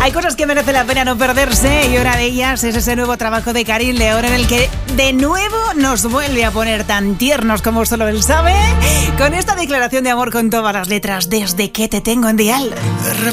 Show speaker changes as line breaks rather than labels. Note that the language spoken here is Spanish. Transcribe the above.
Hay cosas que merece la pena no perderse y una de ellas es ese nuevo trabajo de Karim León en el que de nuevo nos vuelve a poner tan tiernos como solo él sabe, con esta declaración de amor con todas las letras, desde que te tengo en dial.